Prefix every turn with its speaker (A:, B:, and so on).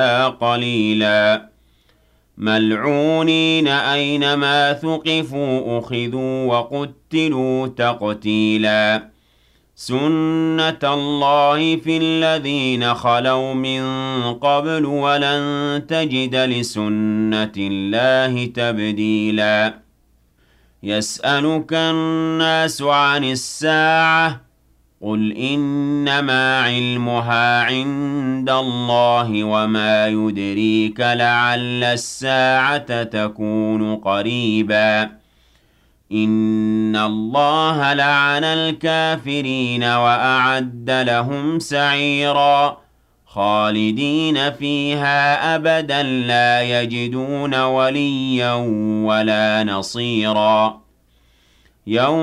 A: قليلا ملعونين أينما ثقفوا أخذوا وقتلوا تقتيلا سنة الله في الذين خلوا من قبل ولن تجد لسنة الله تبديلا يسألك الناس عن الساعة قل إنما علمها عند الله وما يدريك لعل الساعة تكون قريبا إن الله لعن الكافرين وأعد لهم سعيرا خالدين فيها أبدا لا يجدون وليا ولا نصيرا يوم